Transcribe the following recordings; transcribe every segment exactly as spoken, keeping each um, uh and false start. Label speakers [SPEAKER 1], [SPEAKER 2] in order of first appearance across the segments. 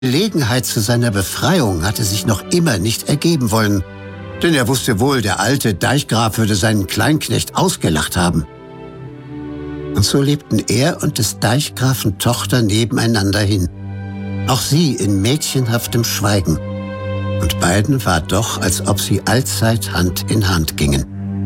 [SPEAKER 1] Gelegenheit zu seiner Befreiung hatte sich noch immer nicht ergeben wollen. Denn er wusste wohl, der alte Deichgraf würde seinen Kleinknecht ausgelacht haben. Und so lebten er und des Deichgrafen Tochter nebeneinander hin. Auch sie in mädchenhaftem Schweigen. Und beiden war doch, als ob sie allzeit Hand in Hand gingen.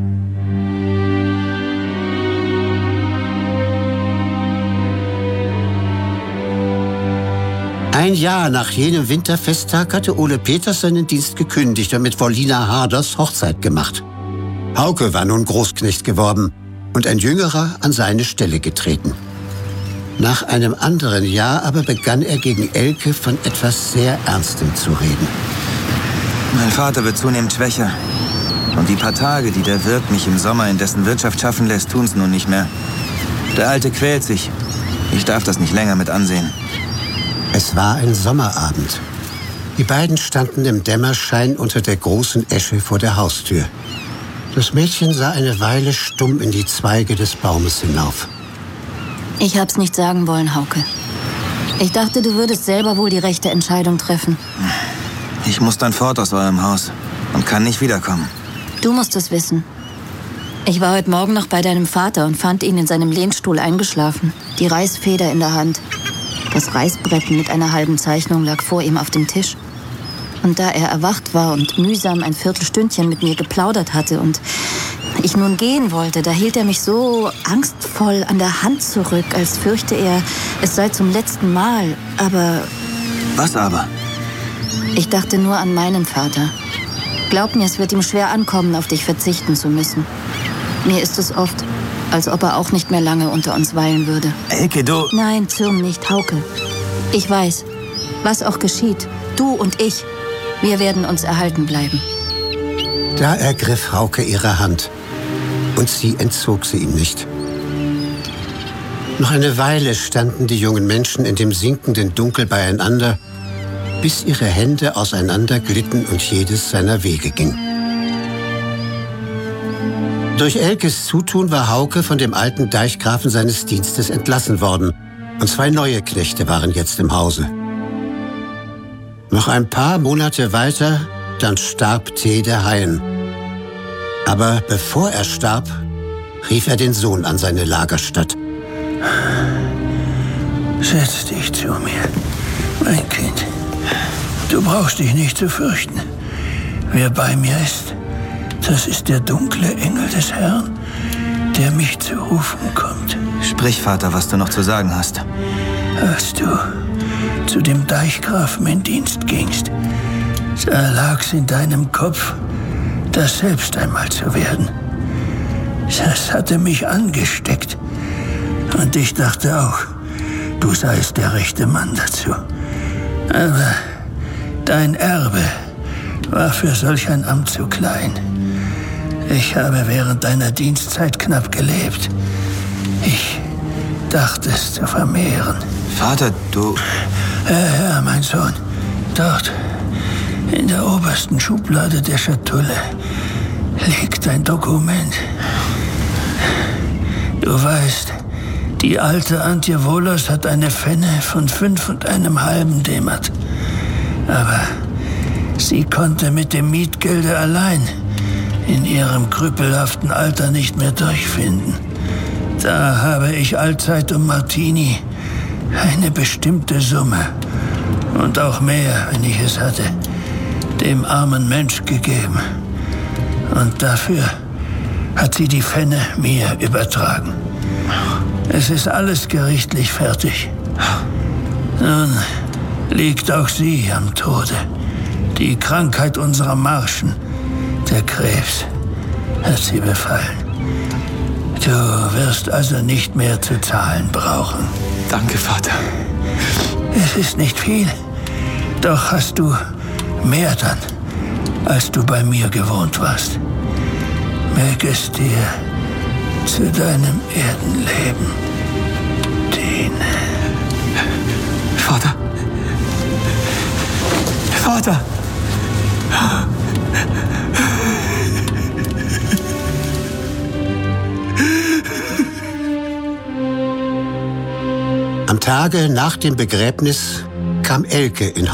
[SPEAKER 1] Ein Jahr nach jenem Winterfesttag hatte Ole Peters seinen Dienst gekündigt und mit Wollina Harders Hochzeit gemacht. Hauke war nun Großknecht geworden und ein Jüngerer an seine Stelle getreten. Nach einem anderen Jahr aber begann er gegen Elke von etwas sehr Ernstem zu reden.
[SPEAKER 2] Mein Vater wird zunehmend schwächer. Und die paar Tage, die der Wirt mich im Sommer in dessen Wirtschaft schaffen lässt, tun's nun nicht mehr. Der Alte quält sich. Ich darf das nicht länger mit ansehen.
[SPEAKER 1] Es war ein Sommerabend. Die beiden standen im Dämmerschein unter der großen Esche vor der Haustür. Das Mädchen sah eine Weile stumm in die Zweige des Baumes hinauf.
[SPEAKER 3] Ich hab's nicht sagen wollen, Hauke. Ich dachte, du würdest selber wohl die rechte Entscheidung treffen.
[SPEAKER 2] Ich muss dann fort aus eurem Haus und kann nicht wiederkommen.
[SPEAKER 3] Du musst es wissen. Ich war heute Morgen noch bei deinem Vater und fand ihn in seinem Lehnstuhl eingeschlafen. Die Reißfeder in der Hand. Das Reißbrett mit einer halben Zeichnung lag vor ihm auf dem Tisch. Und da er erwacht war und mühsam ein Viertelstündchen mit mir geplaudert hatte und ich nun gehen wollte, da hielt er mich so angstvoll an der Hand zurück, als fürchte er, es sei zum letzten Mal. Aber...
[SPEAKER 2] Was aber?
[SPEAKER 3] Ich dachte nur an meinen Vater. Glaub mir, es wird ihm schwer ankommen, auf dich verzichten zu müssen. Mir ist es oft, als ob er auch nicht mehr lange unter uns weilen würde.
[SPEAKER 2] Elke, du...
[SPEAKER 3] Nein, zürn nicht, Hauke. Ich weiß, was auch geschieht, du und ich, wir werden uns erhalten bleiben.
[SPEAKER 1] Da ergriff Hauke ihre Hand und sie entzog sie ihm nicht. Noch eine Weile standen die jungen Menschen in dem sinkenden Dunkel beieinander, bis ihre Hände auseinanderglitten und jedes seiner Wege ging. Durch Elkes Zutun war Hauke von dem alten Deichgrafen seines Dienstes entlassen worden und zwei neue Knechte waren jetzt im Hause. Noch ein paar Monate weiter, dann starb T. der Haien. Aber bevor er starb, rief er den Sohn an seine Lagerstatt.
[SPEAKER 4] Setz dich zu mir, mein Kind. Du brauchst dich nicht zu fürchten. Wer bei mir ist, das ist der dunkle Engel des Herrn, der mich zu rufen kommt.
[SPEAKER 2] Sprich, Vater, was du noch zu sagen hast.
[SPEAKER 4] Als du zu dem Deichgrafen in Dienst gingst, da lag's in deinem Kopf, das selbst einmal zu werden. Das hatte mich angesteckt. Und ich dachte auch, du seist der rechte Mann dazu. Aber dein Erbe war für solch ein Amt zu klein. Ich habe während deiner Dienstzeit knapp gelebt. Ich dachte es zu vermehren.
[SPEAKER 2] Vater, du...
[SPEAKER 4] Ja, ja, mein Sohn. Dort, in der obersten Schublade der Schatulle, liegt ein Dokument. Du weißt, die alte Antje Wohlers hat eine Fenne von fünf und einem halben Demat. Aber sie konnte mit dem Mietgelde allein in ihrem krüppelhaften Alter nicht mehr durchfinden. Da habe ich allzeit um Martini eine bestimmte Summe und auch mehr, wenn ich es hatte, dem armen Mensch gegeben. Und dafür hat sie die Fenne mir übertragen. Es ist alles gerichtlich fertig. Nun liegt auch sie am Tode. Die Krankheit unserer Marschen, der Krebs, hat sie befallen. Du wirst also nicht mehr zu zahlen brauchen.
[SPEAKER 2] Danke, Vater.
[SPEAKER 4] Es ist nicht viel, doch hast du mehr dann, als du bei mir gewohnt warst. Möge es dir zu deinem Erdenleben dienen.
[SPEAKER 2] Vater. Vater.
[SPEAKER 1] Am Tage nach dem Begräbnis kam Elke in